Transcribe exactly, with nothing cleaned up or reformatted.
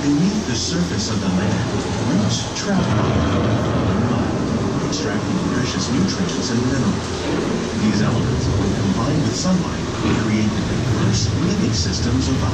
Beneath the surface of the land, roots travel from the mud, extracting precious nutrients and minerals. These elements, when combined with sunlight, create the diverse living systems of our